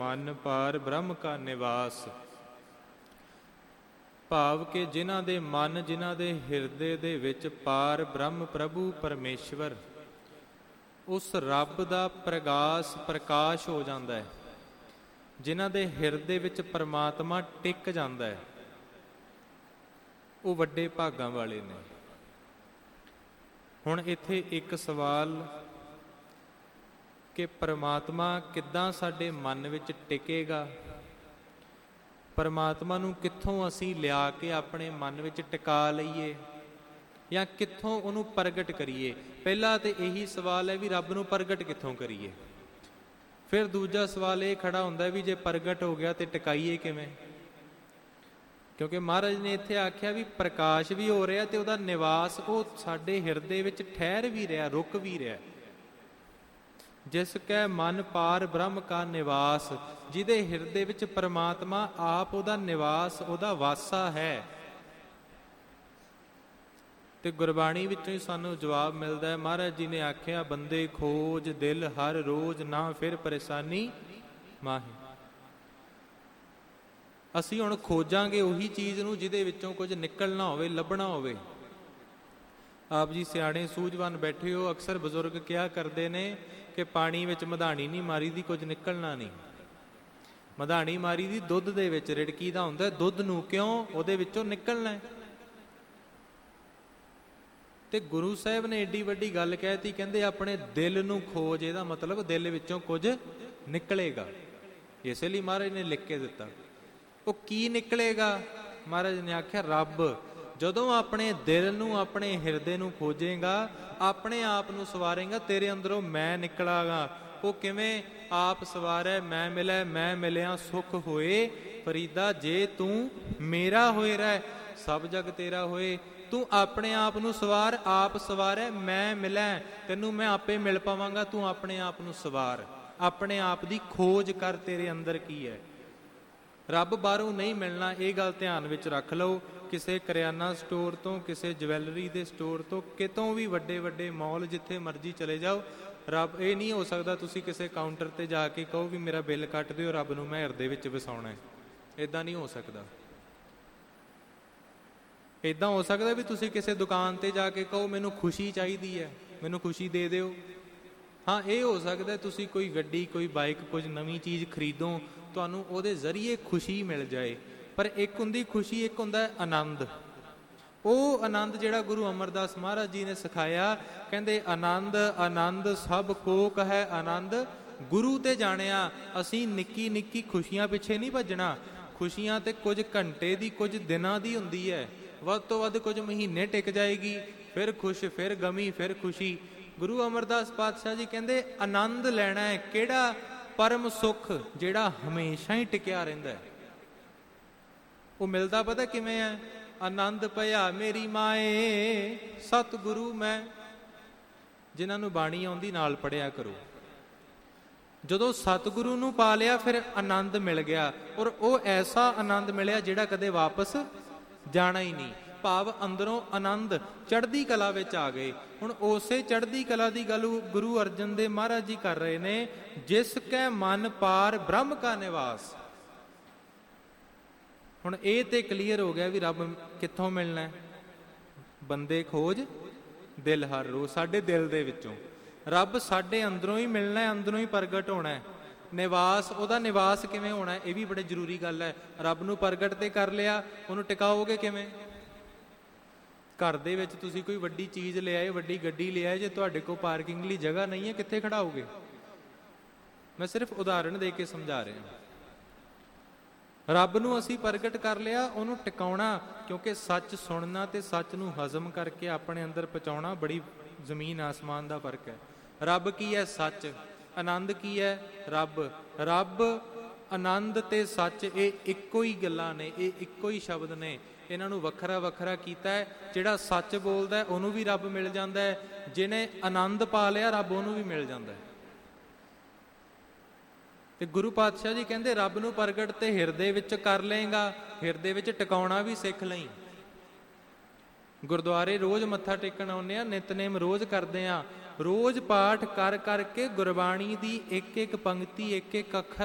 ਮਨ ਪਾਰ ਬ੍ਰਹਮ ਕਾ ਨਿਵਾਸ। ਭਾਵ ਕਿ ਜਿਨ੍ਹਾਂ ਦੇ ਮਨ, ਜਿਨ੍ਹਾਂ ਦੇ ਹਿਰਦੇ ਦੇ ਵਿੱਚ ਪਾਰ ਬ੍ਰਹਮ ਪ੍ਰਭੂ ਪਰਮੇਸ਼ਵਰ, ਉਸ ਰੱਬ ਦਾ ਪ੍ਰਕਾਸ਼ ਹੋ ਜਾਂਦਾ ਹੈ, ਜਿਨ੍ਹਾਂ ਦੇ ਹਿਰਦੇ ਵਿੱਚ ਪਰਮਾਤਮਾ ਟਿਕ ਜਾਂਦਾ ਹੈ, ਉਹ ਵੱਡੇ ਭਾਗਾਂ ਵਾਲੇ ਨੇ। ਹੁਣ ਇੱਥੇ ਇੱਕ ਸਵਾਲ ਕਿ ਪਰਮਾਤਮਾ ਕਿੱਦਾਂ ਸਾਡੇ ਮਨ ਵਿੱਚ ਟਿਕੇਗਾ? ਪਰਮਾਤਮਾ ਨੂੰ ਕਿੱਥੋਂ ਅਸੀਂ ਲਿਆ ਕੇ ਆਪਣੇ ਮਨ ਵਿੱਚ ਟਿਕਾ ਲਈਏ, ਜਾਂ ਕਿੱਥੋਂ ਉਹਨੂੰ ਪ੍ਰਗਟ ਕਰੀਏ? ਪਹਿਲਾ ਤੇ ਇਹੀ ਸਵਾਲ ਹੈ ਵੀ ਰੱਬ ਨੂੰ ਪ੍ਰਗਟ ਕਿੱਥੋਂ ਕਰੀਏ। ਫਿਰ ਦੂਜਾ ਸਵਾਲ ਇਹ ਖੜਾ ਹੁੰਦਾ ਵੀ ਜੇ ਪ੍ਰਗਟ ਹੋ ਗਿਆ ਤੇ ਟਿਕਾਈਏ ਕਿਵੇਂ? ਕਿਉਂਕਿ ਮਹਾਰਾਜ ਨੇ ਇੱਥੇ ਆਖਿਆ ਵੀ ਪ੍ਰਕਾਸ਼ ਵੀ ਹੋ ਰਿਹਾ ਤੇ ਉਹਦਾ ਨਿਵਾਸ ਉਹ ਸਾਡੇ ਹਿਰਦੇ ਵਿੱਚ ਠਹਿਰ ਵੀ ਰਿਹਾ, ਰੁਕ ਵੀ ਰਿਹਾ। ਜਿਸ ਕੈ ਮਨ ਪਾਰ ਬ੍ਰਹਮ ਕਾ ਨਿਵਾਸ, ਜਿਹਦੇ ਹਿਰਦੇ ਵਿੱਚ ਪਰਮਾਤਮਾ ਆਪ ਉਹਦਾ ਨਿਵਾਸ, ਉਹਦਾ ਵਾਸਾ ਹੈ। ਤੇ ਗੁਰਬਾਣੀ ਵਿੱਚੋਂ ਹੀ ਸਾਨੂੰ ਜਵਾਬ ਮਿਲਦਾ ਹੈ। ਮਹਾਰਾਜ ਜੀ ਨੇ ਆਖਿਆ, ਬੰਦੇ ਖੋਜ ਦਿਲ ਹਰ ਰੋਜ਼, ਨਾ ਫਿਰ ਪਰੇਸ਼ਾਨੀ ਮਾਹੀ। ਅਸੀਂ ਹੁਣ ਖੋਜਾਂਗੇ ਉਹੀ ਚੀਜ਼ ਨੂੰ ਜਿਹਦੇ ਵਿੱਚੋਂ ਕੁਝ ਨਿਕਲਣਾ ਹੋਵੇ, ਲੱਭਣਾ ਹੋਵੇ। ਆਪ ਜੀ ਸਿਆਣੇ ਸੂਝਵਾਨ ਬੈਠੇ ਹੋ, ਅਕਸਰ ਬਜ਼ੁਰਗ ਕਿਹਾ ਕਰਦੇ ਨੇ ਕਿ ਪਾਣੀ ਵਿੱਚ ਮਧਾਣੀ ਨਹੀਂ ਮਾਰੀ ਦੀ, ਕੁਝ ਨਿਕਲਣਾ ਨਹੀਂ। ਮਧਾਣੀ ਮਾਰੀ ਦੀ ਦੁੱਧ ਦੇ ਵਿੱਚ, ਰਿੜਕੀ ਦਾ ਹੁੰਦਾ ਦੁੱਧ ਨੂੰ, ਕਿਉਂ? ਉਹਦੇ ਵਿੱਚੋਂ ਨਿਕਲਣਾ। ਤੇ ਗੁਰੂ ਸਾਹਿਬ ਨੇ ਏਡੀ ਵੱਡੀ ਗੱਲ ਕਹਿਤੀ, ਕਹਿੰਦੇ ਆਪਣੇ ਦਿਲ ਨੂੰ ਖੋਜ। ਇਹਦਾ ਮਤਲਬ ਦਿਲ ਵਿੱਚੋਂ ਕੁਝ ਨਿਕਲੇਗਾ। ਇਸੇ ਲਈ ਮਹਾਰਾਜ ਨੇ ਲਿਖ ਕੇ ਦਿੱਤਾ। ਉਹ ਕੀ ਨਿਕਲੇਗਾ? ਮਹਾਰਾਜ ਨੇ ਆਖਿਆ ਰੱਬ। ਜਦੋਂ ਆਪਣੇ ਦਿਲ ਨੂੰ, ਆਪਣੇ ਹਿਰਦੇ ਨੂੰ ਖੋਜੇਗਾ, ਆਪਣੇ ਆਪ ਨੂੰ ਸਵਾਰੇਗਾ, ਤੇਰੇ ਅੰਦਰੋਂ ਮੈਂ ਨਿਕਲਾਗਾ। ਉਹ ਕਿਵੇਂ? ਆਪ ਸਵਾਰੈ ਮੈਂ ਮਿਲੈ, ਮੈਂ ਮਿਲਿਆ ਸੁਖ ਹੋਏ ਫਰੀਦਾ। ਜੇ ਤੂੰ ਮੇਰਾ ਹੋਏ ਰਹਿ, ਸਭ ਜਗ ਤੇਰਾ ਹੋਏ। ਤੂੰ ਆਪਣੇ ਆਪ ਨੂੰ ਸਵਾਰ, ਆਪ ਸਵਾਰੈ ਮੈਂ ਮਿਲੈ, ਤੈਨੂੰ ਮੈਂ ਆਪੇ ਮਿਲ ਪਾਵਾਂਗਾ। ਤੂੰ ਆਪਣੇ ਆਪ ਨੂੰ ਸਵਾਰ, ਆਪਣੇ ਆਪ ਦੀ ਖੋਜ ਕਰ, ਤੇਰੇ ਅੰਦਰ ਕੀ ਹੈ। ਰੱਬ ਬਾਹਰੋਂ ਨਹੀਂ ਮਿਲਣਾ, ਇਹ ਗੱਲ ਧਿਆਨ ਵਿੱਚ ਰੱਖ ਲਓ। ਕਿਸੇ ਕਰਿਆਨਾ ਸਟੋਰ ਤੋਂ, ਕਿਸੇ ਜਵੈਲਰੀ ਦੇ ਸਟੋਰ ਤੋਂ, ਕਿਤੋਂ ਵੀ, ਵੱਡੇ ਵੱਡੇ ਮੌਲ, ਜਿੱਥੇ ਮਰਜ਼ੀ ਚਲੇ ਜਾਓ, ਰੱਬ ਇਹ ਨਹੀਂ ਹੋ ਸਕਦਾ ਤੁਸੀਂ ਕਿਸੇ ਕਾਊਂਟਰ ਤੇ ਜਾ ਕੇ ਕਹੋ ਵੀ ਮੇਰਾ ਬਿੱਲ ਕੱਟ ਦਿਓ, ਰੱਬ ਨੂੰ ਮੈਂ ਹਿਰਦੇ ਵਿੱਚ ਵਸਾਉਣਾ। ਇੱਦਾਂ ਨਹੀਂ ਹੋ ਸਕਦਾ। ਇੱਦਾਂ ਹੋ ਸਕਦਾ ਵੀ ਤੁਸੀਂ ਕਿਸੇ ਦੁਕਾਨ ਤੇ ਜਾ ਕੇ ਕਹੋ ਮੈਨੂੰ ਖੁਸ਼ੀ ਚਾਹੀਦੀ ਹੈ, ਮੈਨੂੰ ਖੁਸ਼ੀ ਦੇ ਦਿਓ। ਹਾਂ, ਇਹ ਹੋ ਸਕਦਾ ਤੁਸੀਂ ਕੋਈ ਗੱਡੀ, ਕੋਈ ਬਾਈਕ, ਕੁਝ ਨਵੀਂ ਚੀਜ਼ ਖਰੀਦੋ, ਤੁਹਾਨੂੰ ਉਹਦੇ ਜ਼ਰੀਏ ਖੁਸ਼ੀ ਮਿਲ ਜਾਏ। ਪਰ ਇੱਕ ਹੁੰਦੀ ਖੁਸ਼ੀ, ਇੱਕ ਹੁੰਦਾ ਆਨੰਦ। ਉਹ ਆਨੰਦ ਜਿਹੜਾ ਗੁਰੂ ਅਮਰਦਾਸ ਮਹਾਰਾਜ ਜੀ ਨੇ ਸਿਖਾਇਆ, ਕਹਿੰਦੇ ਆਨੰਦ ਆਨੰਦ ਸਭ ਕੋ ਕਹੈ ਆਨੰਦ ਗੁਰੂ ਤੇ ਜਾਣਿਆ। ਅਸੀਂ ਨਿੱਕੀ ਨਿੱਕੀ ਖੁਸ਼ੀਆਂ ਪਿੱਛੇ ਨਹੀਂ ਭੱਜਣਾ। ਖੁਸ਼ੀਆਂ ਤੇ ਕੁਝ ਘੰਟੇ ਦੀ, ਕੁਝ ਦਿਨਾਂ ਦੀ ਹੁੰਦੀ ਹੈ। ਵੱਧ ਤੋਂ ਵੱਧ ਕੁਝ ਮਹੀਨੇ ਟਿਕ ਜਾਏਗੀ, ਫਿਰ ਖੁਸ਼, ਫਿਰ ਗਮੀ, ਫਿਰ ਖੁਸ਼ੀ। ਗੁਰੂ ਅਮਰਦਾਸ ਪਾਤਸ਼ਾਹ ਜੀ ਕਹਿੰਦੇ ਆਨੰਦ ਲੈਣਾ ਹੈ। ਕਿਹੜਾ? ਪਰਮ ਸੁੱਖ, ਜਿਹੜਾ ਹਮੇਸ਼ਾ ਹੀ ਟਿਕਿਆ ਰਹਿੰਦਾ ਹੈ। ਉਹ ਮਿਲਦਾ ਪਤਾ ਕਿਵੇਂ ਹੈ? ਆਨੰਦ ਭਇਆ ਮੇਰੀ ਮਾਏ ਸਤਿਗੁਰੂ ਮੈਂ। ਜਿਨ੍ਹਾਂ ਨੂੰ ਬਾਣੀ ਆਉਂਦੀ ਨਾਲ ਪੜਿਆ ਕਰੋ। ਜਦੋਂ ਸਤਿਗੁਰੂ ਨੂੰ ਪਾ ਲਿਆ, ਫਿਰ ਆਨੰਦ ਮਿਲ ਗਿਆ। ਔਰ ਉਹ ਐਸਾ ਆਨੰਦ ਮਿਲਿਆ ਜਿਹੜਾ ਕਦੇ ਵਾਪਸ ਜਾਣਾ ਹੀ ਨਹੀਂ। ਭਾਵ ਅੰਦਰੋਂ ਆਨੰਦ, ਚੜ੍ਹਦੀ ਕਲਾ ਵਿੱਚ ਆ ਗਏ। ਹੁਣ ਉਸੇ ਚੜ੍ਹਦੀ ਕਲਾ ਦੀ ਗੱਲ ਗੁਰੂ ਅਰਜਨ ਦੇਵ ਮਹਾਰਾਜ ਜੀ ਕਰ ਰਹੇ ਨੇ। ਜਿਸ ਕੈ ਮਨ ਪਾਰ ਬ੍ਰਹਮ ਕਾ ਨਿਵਾਸ। ਹੁਣ ਇਹ ਤੇ ਕਲੀਅਰ ਹੋ ਗਿਆ ਵੀ ਰੱਬ ਕਿੱਥੋਂ ਮਿਲਣਾ। ਬੰਦੇ ਖੋਜ ਦਿਲ ਹਰ ਰੋਜ਼, ਸਾਡੇ ਦਿਲ ਦੇ ਵਿੱਚੋਂ। ਰੱਬ ਸਾਡੇ ਅੰਦਰੋਂ ਹੀ ਮਿਲਣਾ, ਅੰਦਰੋਂ ਹੀ ਪ੍ਰਗਟ ਹੋਣਾ। ਨਿਵਾਸ, ਉਹਦਾ ਨਿਵਾਸ ਕਿਵੇਂ ਹੋਣਾ, ਇਹ ਵੀ ਬੜੀ ਜ਼ਰੂਰੀ ਗੱਲ ਹੈ। ਰੱਬ ਨੂੰ ਪ੍ਰਗਟ ਤੇ ਕਰ ਲਿਆ, ਉਹਨੂੰ ਟਿਕਾਓਗੇ ਕਿਵੇਂ? ਘਰ ਦੇ ਵਿੱਚ ਤੁਸੀਂ ਕੋਈ ਵੱਡੀ ਚੀਜ਼ ਲਿਆਏ, ਵੱਡੀ ਗੱਡੀ ਲਿਆਏ, ਜੇ ਤੁਹਾਡੇ ਕੋਲ ਪਾਰਕਿੰਗ ਲਈ ਜਗ੍ਹਾ ਨਹੀਂ ਹੈ, ਕਿੱਥੇ ਖੜਾਓਗੇ? ਮੈਂ ਸਿਰਫ ਉਦਾਹਰਣ ਦੇ ਕੇ ਸਮਝਾ ਰਿਹਾ। ਰੱਬ ਨੂੰ ਅਸੀਂ ਪ੍ਰਗਟ ਕਰ ਲਿਆ, ਉਹਨੂੰ ਟਿਕਾਉਣਾ, ਕਿਉਂਕਿ ਸੱਚ ਸੁਣਨਾ ਤੇ ਸੱਚ ਨੂੰ ਹਜ਼ਮ ਕਰਕੇ ਆਪਣੇ ਅੰਦਰ ਪਹੁੰਚਾਉਣਾ ਬੜੀ ਜ਼ਮੀਨ ਆਸਮਾਨ ਦਾ ਫਰਕ ਹੈ। ਰੱਬ ਕੀ ਹੈ? ਸੱਚ। ਆਨੰਦ ਕੀ ਹੈ? ਰੱਬ। ਰੱਬ, ਆਨੰਦ ਤੇ ਸੱਚ, ਇਹ ਇੱਕੋ ਹੀ ਗੱਲਾਂ ਨੇ, ਇਹ ਇੱਕੋ ਹੀ ਸ਼ਬਦ ਨੇ। ਇਹਨਾਂ ਨੂੰ ਵੱਖਰਾ ਵੱਖਰਾ ਕੀਤਾ ਹੈ। ਜਿਹੜਾ ਸੱਚ ਬੋਲਦਾ ਉਹਨੂੰ ਵੀ ਰੱਬ ਮਿਲ ਜਾਂਦਾ ਹੈ, ਜਿਹਨੇ ਆਨੰਦ ਪਾ ਲਿਆ ਰੱਬ ਉਹਨੂੰ ਵੀ ਮਿਲ ਜਾਂਦਾ ਹੈ। ਤੇ ਗੁਰੂ ਪਾਤਸ਼ਾਹ ਜੀ ਕਹਿੰਦੇ ਰੱਬ ਨੂੰ ਪ੍ਰਗਟ ਤੇ ਹਿਰਦੇ ਵਿੱਚ ਕਰ ਲਏਗਾ, ਹਿਰਦੇ ਵਿੱਚ ਟਿਕਾਉਣਾ ਵੀ ਸਿੱਖ ਲਈ। ਗੁਰਦੁਆਰੇ ਰੋਜ਼ ਮੱਥਾ ਟੇਕਣ ਆਉਂਦੇ ਆ, ਨਿਤਨੇਮ ਰੋਜ਼ ਕਰਦੇ ਆ, ਰੋਜ਼ ਪਾਠ ਕਰ ਕਰਕੇ ਗੁਰਬਾਣੀ ਦੀ ਇੱਕ ਇੱਕ ਪੰਕਤੀ, ਇੱਕ ਇੱਕ ਅੱਖਰ